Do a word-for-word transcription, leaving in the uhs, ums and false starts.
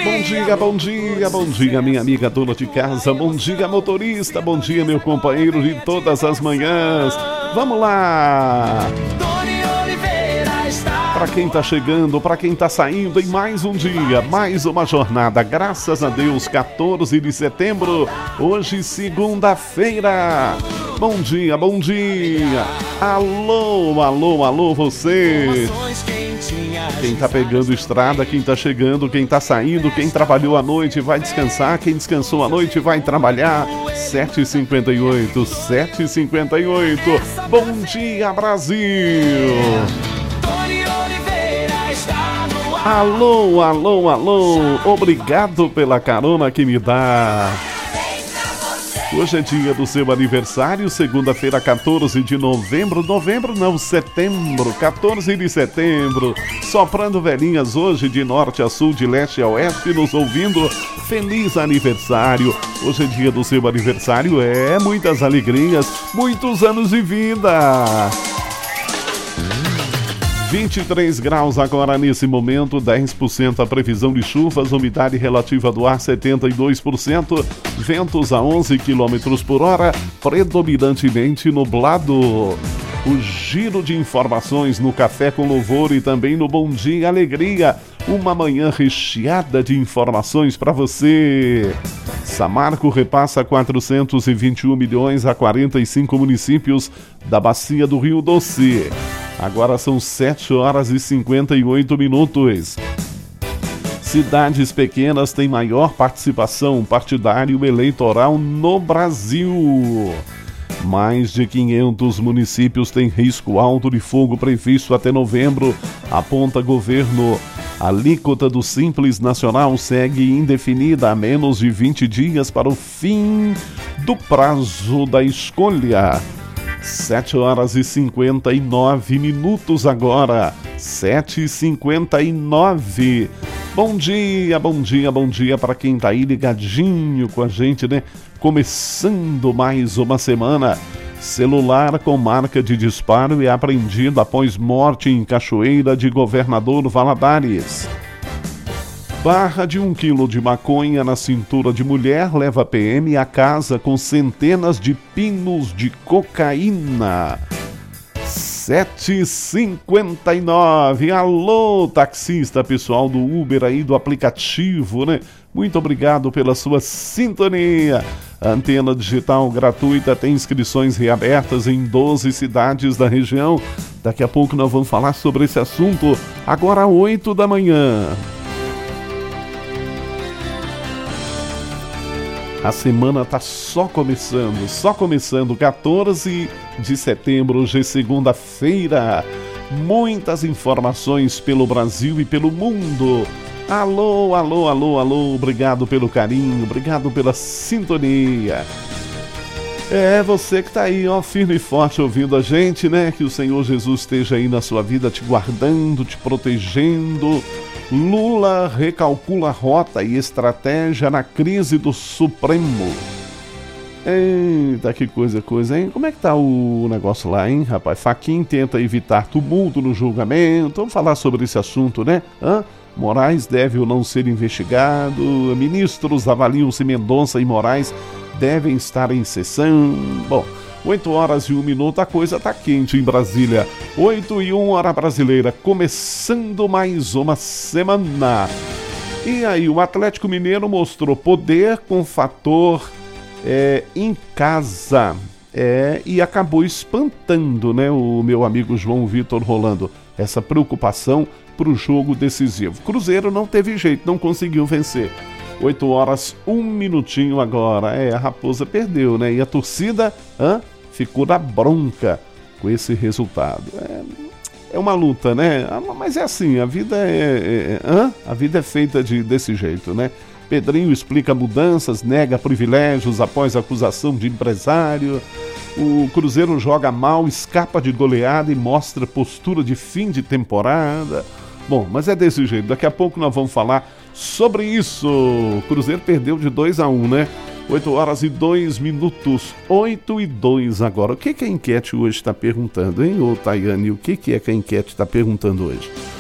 Bom dia, bom dia, bom dia, minha amiga dona de casa. Bom dia, motorista. Bom dia, meu companheiro de todas as manhãs. Vamos lá! Para quem tá chegando, para quem tá saindo em mais um dia, mais uma jornada, graças a Deus, quatorze de setembro, hoje segunda-feira. Bom dia, bom dia. Alô, alô, alô, você. Quem tá pegando estrada, quem tá chegando, quem tá saindo, quem trabalhou à noite vai descansar, quem descansou à noite vai trabalhar. sete e cinquenta e oito, sete e cinquenta e oito. Bom dia, Brasil. Alô, alô, alô, obrigado pela carona que me dá. Hoje é dia do seu aniversário, segunda-feira, quatorze de novembro, novembro não, setembro, quatorze de setembro, soprando velhinhas hoje de norte a sul, de leste a oeste, nos ouvindo, feliz aniversário. Hoje é dia do seu aniversário, é, muitas alegrias, muitos anos de vida. vinte e três graus agora nesse momento, dez por cento a previsão de chuvas, umidade relativa do ar setenta e dois por cento, ventos a onze quilômetros por hora, predominantemente nublado. O giro de informações no Café com Louvor e também no Bom Dia Alegria. Uma manhã recheada de informações para você. Samarco repassa quatrocentos e vinte e um milhões a quarenta e cinco municípios da Bacia do Rio Doce. Agora são sete horas e cinquenta e oito minutos. Cidades pequenas têm maior participação partidária e eleitoral no Brasil. Mais de quinhentos municípios têm risco alto de fogo previsto até novembro, aponta governo. A alíquota do Simples Nacional segue indefinida a menos de vinte dias para o fim do prazo da escolha. sete horas e cinquenta e nove minutos agora, sete e cinquenta e nove. Bom dia, bom dia, bom dia para quem tá aí ligadinho com a gente, né? Começando mais uma semana. Celular com marca de disparo é apreendido após morte em Cachoeira de Governador Valadares. Barra de um quilo de maconha na cintura de mulher leva P M a casa com centenas de pinos de cocaína. sete e cinquenta e nove. Alô, taxista, pessoal do Uber aí, do aplicativo, né? Muito obrigado pela sua sintonia. A antena digital gratuita tem inscrições reabertas em doze cidades da região. Daqui a pouco nós vamos falar sobre esse assunto, agora às oito da manhã. A semana tá só começando, só começando, quatorze de setembro, hoje é segunda-feira. Muitas informações pelo Brasil e pelo mundo. Alô, alô, alô, alô, obrigado pelo carinho, obrigado pela sintonia. É, você que tá aí, ó, firme e forte ouvindo a gente, né? Que o Senhor Jesus esteja aí na sua vida, te guardando, te protegendo. Lula recalcula rota e estratégia na crise do Supremo. Eita, que coisa, coisa, hein? Como é que tá o negócio lá, hein, rapaz? Fachin tenta evitar tumulto no julgamento. Vamos falar sobre esse assunto, né? Hã? Moraes deve ou não ser investigado. Ministros avaliam se Mendonça e Moraes devem estar em sessão. Bom, oito horas e um minuto, a coisa tá quente em Brasília. oito e um, hora brasileira, começando mais uma semana. E aí, o Atlético Mineiro mostrou poder com fator é, em casa. É, e acabou espantando, né, o meu amigo João Vitor Rolando, essa preocupação para o jogo decisivo. Cruzeiro não teve jeito, não conseguiu vencer. oito horas, um minutinho agora. É, a Raposa perdeu, né? E a torcida hã, ficou na bronca com esse resultado. É, é uma luta, né? Mas é assim, a vida é, é, hã? A vida é feita de, desse jeito, né? Pedrinho explica mudanças, nega privilégios após acusação de empresário. O Cruzeiro joga mal, escapa de goleada e mostra postura de fim de temporada. Bom, mas é desse jeito. Daqui a pouco nós vamos falar sobre isso. O Cruzeiro perdeu de dois a um, né? oito horas e dois minutos. oito e dois agora. O que, que a enquete hoje está perguntando, hein, ô Tayane? O que, que é que a enquete está perguntando hoje?